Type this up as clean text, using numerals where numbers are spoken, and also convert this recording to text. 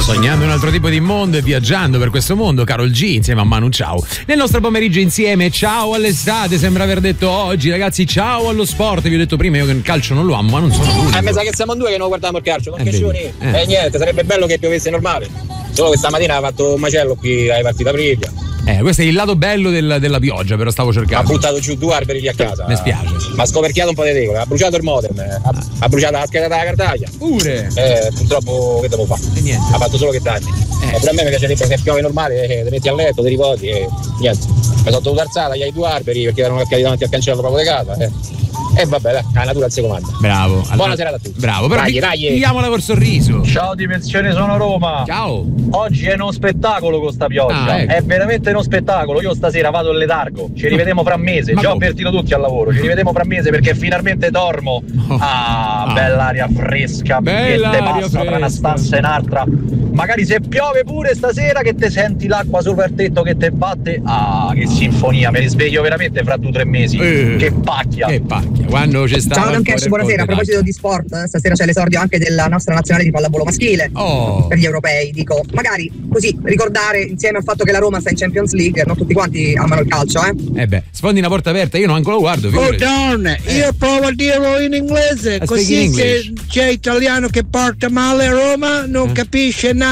Sognando un altro tipo di mondo e viaggiando per questo mondo, Karol G insieme a Manu Ciao. Nel nostro pomeriggio insieme, ciao all'estate, sembra aver detto oggi, ragazzi, ciao allo sport. Vi ho detto prima, io che il calcio non lo amo, ma non sono l'unico. Mi sa che siamo due che non guardiamo il calcio, ma che scioni. Niente, sarebbe bello che piovesse normale. Solo che stamattina ha fatto un macello qui ai partita previa. Questo è il lato bello della pioggia, però stavo cercando. Ha buttato giù 2 alberi lì a casa. Mi spiace. Ma ha scoperchiato un po' di regole, ha bruciato il modem, ha bruciato la scheda della cartaglia. Pure. Purtroppo che devo fare? Niente. Ha fatto solo che tardi. Pure a me mi piacerebbe se piove normale, ti metti a letto, ti ripoti e niente. Mi sono dovuto alzare agli 2 alberi perché erano cascati davanti al cancello proprio di casa. E vabbè, dai, la natura al suo comando. Bravo. Buona serata a tutti. Bravo, però dai. Diamola col sorriso. Ciao Dimensione, sono Roma. Ciao. Oggi è uno spettacolo con sta pioggia. Ecco. È veramente uno spettacolo. Io stasera vado in letargo. Ci rivediamo fra mese. Ma Già ho come? avvertito tutti al lavoro. Ci rivediamo fra mese perché finalmente dormo. Bella aria fresca. Bella che te aria passa tra una fresca. stanza e un'altra. Magari se piove pure stasera che te senti l'acqua sopra il tetto che te batte. Che sinfonia. Me ne sveglio veramente fra 2 o 3 mesi. Che pacchia. Che pacchia. Quando c'è stato. Ciao Don Cash, buonasera. A proposito di sport, stasera c'è l'esordio anche della nostra nazionale di pallavolo maschile per gli europei. Dico, magari così ricordare insieme al fatto che la Roma sta in Champions League, non tutti quanti amano il calcio, sfondi una porta aperta, io non ancora lo guardo. Hold on, io provo a dirlo in inglese, così se c'è italiano che porta male a Roma non capisce niente.